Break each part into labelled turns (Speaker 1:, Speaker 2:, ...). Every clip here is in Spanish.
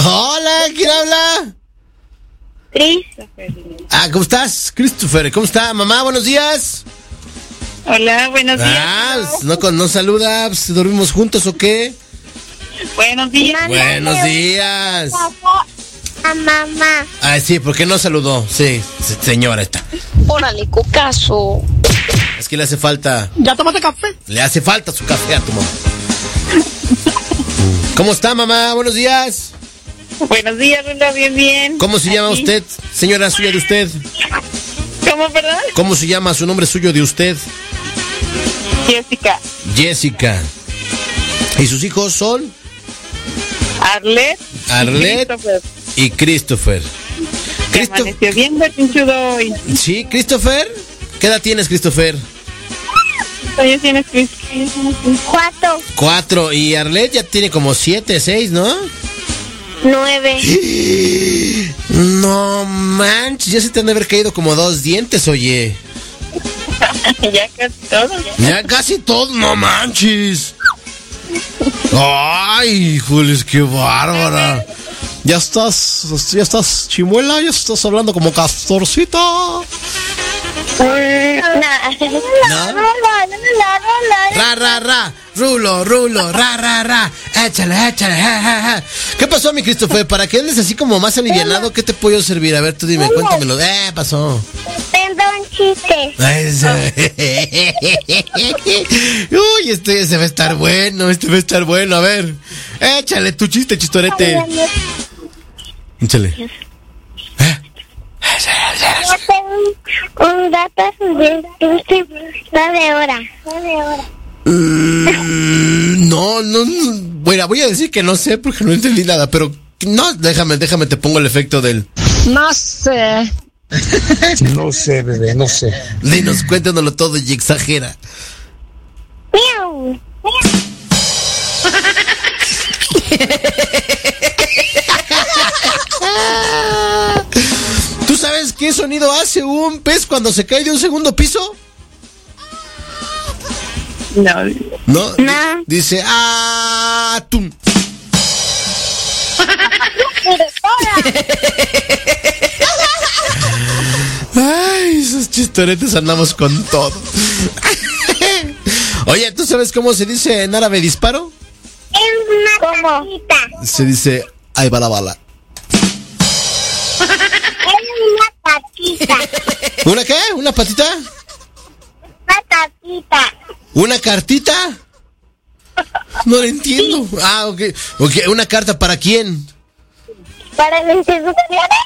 Speaker 1: Hola, ¿quién habla?
Speaker 2: Christopher.
Speaker 1: ¿Cómo estás, Christopher? ¿Cómo está, mamá? Buenos días.
Speaker 2: Hola, buenos días.
Speaker 1: No saluda, ¿dormimos juntos o qué?
Speaker 2: Buenos días.
Speaker 1: Buenos días.
Speaker 3: A mamá.
Speaker 1: Sí, ¿por qué no saludó? Sí, señora está.
Speaker 3: Órale, cocazo.
Speaker 1: Es que le hace falta.
Speaker 2: ¿Ya tomaste café?
Speaker 1: Le hace falta su café a tu mamá. ¿Cómo está, mamá? Buenos días.
Speaker 2: Buenos días, Rula, bien.
Speaker 1: ¿Cómo se llama usted, señora suya de usted?
Speaker 2: ¿Cómo, perdón?
Speaker 1: ¿Cómo se llama su nombre suyo de usted?
Speaker 2: Jessica.
Speaker 1: Jessica. ¿Y sus hijos son?
Speaker 2: Arlet
Speaker 1: y Christopher.
Speaker 2: Amaneció bien berrinchudo hoy.
Speaker 1: Sí, Christopher. ¿Qué edad tienes, Christopher?
Speaker 2: ¿Cuántos años tienes, Chris?
Speaker 1: 4. Y Arlet ya tiene como 7, 6, ¿no?
Speaker 3: 9.
Speaker 1: No manches, ya se te han de haber caído como 2 dientes, oye.
Speaker 2: Ya casi todo.
Speaker 1: Ya casi todo, no manches. Ay, híjoles, qué bárbara. Ya estás, chimuela, ya estás hablando como castorcita.
Speaker 3: No.
Speaker 1: Ra. Rulo, ra. Échale. ¿Qué pasó, mi Christopher? ¿Para que andes así como más alivianado? ¿Qué te puedo servir? A ver, tú dime, cuéntamelo. Pasó.
Speaker 3: Tengo un chiste.
Speaker 1: Uy, este va a estar bueno, A ver, échale tu chiste, chistorete. Échale.
Speaker 3: Un gato de hora.
Speaker 1: No. Bueno, voy a decir que no sé porque no entendí nada, pero no, déjame, te pongo el efecto del.
Speaker 2: No sé.
Speaker 4: No sé, bebé, no sé.
Speaker 1: Dinos, cuéntanoslo todo y exagera.
Speaker 3: Miau.
Speaker 1: ¿Tú sabes qué sonido hace un pez cuando se cae de un segundo piso?
Speaker 2: No.
Speaker 1: Dice tum. Ay, esos chistoretes andamos con todo. Oye, ¿tú sabes cómo se dice en árabe disparo?
Speaker 3: Es una patita.
Speaker 1: Se dice ahí va la bala.
Speaker 3: Es una patita.
Speaker 1: ¿Una qué? ¿Una patita?
Speaker 3: Una patita.
Speaker 1: ¿Una cartita? No lo entiendo. Ok. ¿Una carta para quién?
Speaker 3: Para el instituto.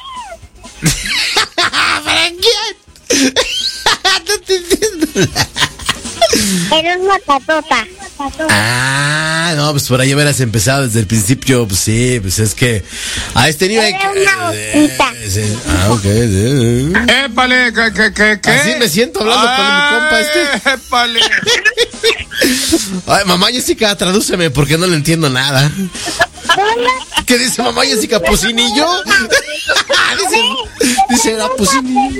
Speaker 1: ¿Para quién? No te entiendo.
Speaker 3: Eres una patota.
Speaker 1: No, pues por ahí hubieras empezado desde el principio. Pues sí, pues es que a este nivel.
Speaker 3: Era una hojita.
Speaker 1: Ok.
Speaker 4: ¡Épale! ¿Qué?
Speaker 1: Así me siento hablando con mi compa este.
Speaker 4: ¡Épale!
Speaker 1: Ay, mamá Jessica, tradúceme porque no le entiendo nada. ¿Qué dice mamá Jessica? ¿Pusinillo? Dice la pusinillo.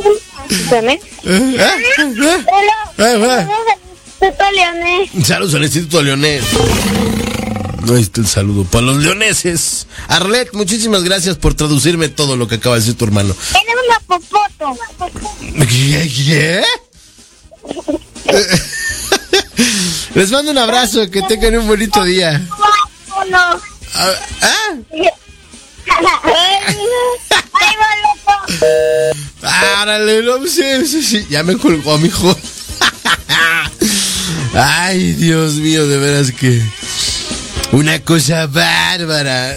Speaker 1: Saludos al Instituto Leonés. Ahí está el saludo para los leoneses. Arlet, muchísimas gracias por traducirme todo lo que acaba de decir tu hermano.
Speaker 3: Eres una popoto.
Speaker 1: ¿Qué? Les mando un abrazo, que tengan un bonito día. Árale, no sí, ya me colgó, mijo. Ay, Dios mío, de veras que una cosa bárbara.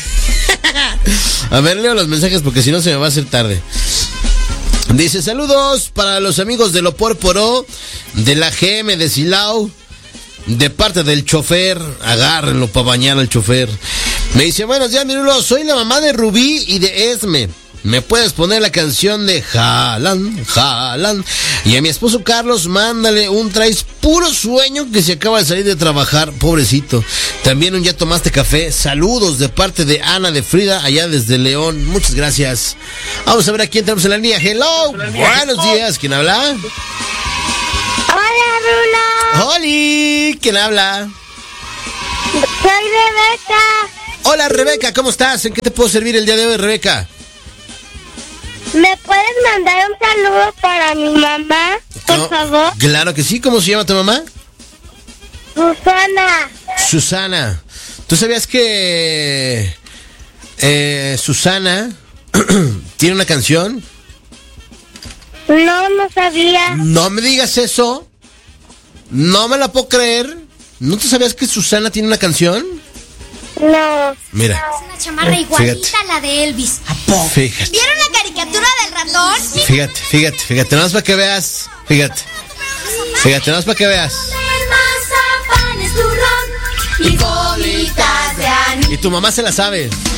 Speaker 1: A ver, leo los mensajes porque si no se me va a hacer tarde. Dice, saludos para los amigos de Lo Pórporo, de la GM de Silao, de parte del chofer. Agárrenlo para bañar al chofer. Me dice, buenos días, Mirulo, soy la mamá de Rubí y de Esme. ¿Me puedes poner la canción de Jalan? Y a mi esposo Carlos, mándale un traes puro sueño que se acaba de salir de trabajar, pobrecito. También un ya tomaste café. Saludos de parte de Ana de Frida, allá desde León. Muchas gracias. Vamos a ver a quién tenemos en la línea. Hello. Buenos días. ¿Quién habla?
Speaker 3: Hola, Rulo.
Speaker 1: Oli. ¿Quién habla?
Speaker 3: Soy Rebeca.
Speaker 1: Hola, Rebeca, ¿cómo estás? ¿En qué te puedo servir el día de hoy, Rebeca?
Speaker 3: ¿Me puedes mandar un saludo para mi mamá, por favor?
Speaker 1: Claro que sí. ¿Cómo se llama tu mamá?
Speaker 3: Susana.
Speaker 1: Susana. ¿Tú sabías que Susana tiene una canción?
Speaker 3: No sabía.
Speaker 1: No me digas eso. No me la puedo creer. ¿No te sabías que Susana tiene una canción?
Speaker 3: No.
Speaker 1: Mira.
Speaker 5: Es una chamarra igualita a la de Elvis.
Speaker 1: Fíjate.
Speaker 5: ¿Vieron la caricatura del ratón?
Speaker 1: Fíjate, nada más para que veas. Fíjate, nada más para que veas.
Speaker 5: El mazapán es turrón y gomitas de anís.
Speaker 1: Y tu mamá se la sabe.